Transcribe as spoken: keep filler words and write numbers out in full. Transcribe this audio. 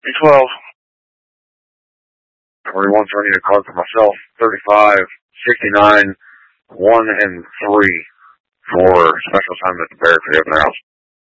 twelve. Everyone's running a card for myself. thirty-five, sixty-nine, one, and three for special assignment at the barracks for the open house.